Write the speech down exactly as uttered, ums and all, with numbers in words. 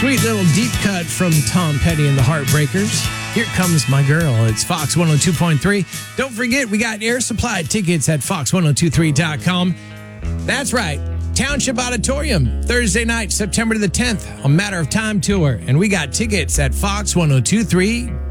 Sweet little deep cut from Tom Petty and the Heartbreakers. Here Comes My Girl. It's Fox one oh two point three. Don't forget, we got air supply tickets at fox one oh two three dot com. That's right. Township Auditorium, Thursday night, September the tenth, a Matter of Time tour. And we got tickets at fox one oh two three